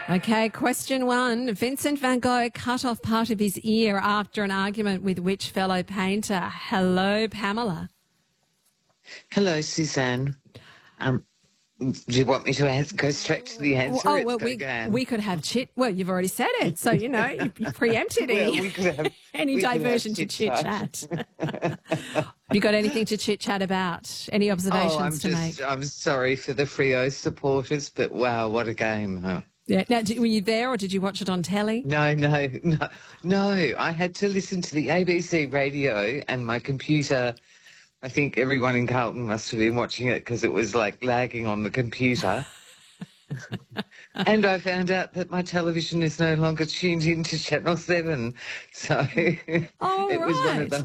Okay, question one. Vincent van Gogh cut off part of his ear after an argument with which fellow painter? Hello, Pamela. Hello, Suzanne. Do you want me to go straight to the answer? We could have chit. Well, you've already said it, so you preempted we could have any diversion to chit chat. Have you got anything to chit chat about? Any observations to make? I'm sorry for the Freo supporters, but wow, what a game! Huh? Yeah. Now, were you there, or did you watch it on telly? No. I had to listen to the ABC radio, and my computer. I think everyone in Carlton must have been watching it because it was like lagging on the computer. And I found out that my television is no longer tuned into Channel 7. So it was one of the